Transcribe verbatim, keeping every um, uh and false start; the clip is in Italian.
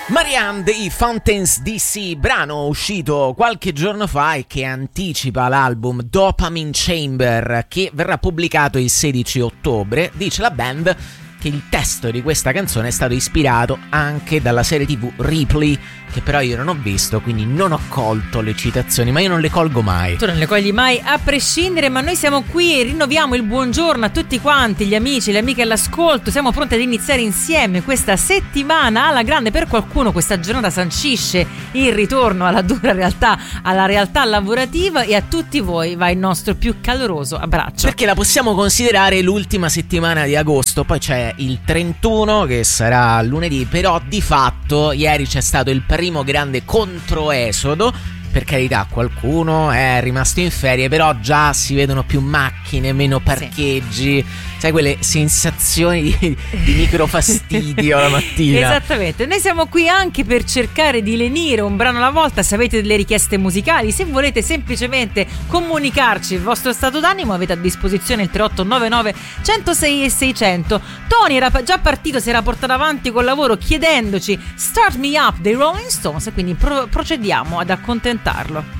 Marianne dei Fountains D C, brano uscito qualche giorno fa e che anticipa l'album Dopamine Chamber, che verrà pubblicato il sedici ottobre. Dice la band che il testo di questa canzone è stato ispirato anche dalla serie tivù Ripley, che però io non ho visto, quindi non ho colto le citazioni, ma io non le colgo mai. Tu non le cogli mai a prescindere, ma noi siamo qui e rinnoviamo il buongiorno a tutti quanti, gli amici, le amiche all'ascolto. Siamo pronti ad iniziare insieme questa settimana alla grande. Per qualcuno questa giornata sancisce il ritorno alla dura realtà, alla realtà lavorativa, e a tutti voi va il nostro più caloroso abbraccio. Perché la possiamo considerare l'ultima settimana di agosto, poi c'è il trentuno che sarà lunedì, però di fatto ieri c'è stato il primo grande controesodo. Per carità, qualcuno è rimasto in ferie, però già si vedono più macchine, meno parcheggi, sì. Sai, quelle sensazioni di, di microfastidio la mattina. Esattamente, noi siamo qui anche per cercare di lenire un brano alla volta. Se avete delle richieste musicali, se volete semplicemente comunicarci il vostro stato d'animo, avete a disposizione il tre otto nove nove uno zero sei e seicento. Tony era già partito, si era portato avanti col lavoro chiedendoci Start Me Up dei Rolling Stones, quindi pro- procediamo ad accontentarlo.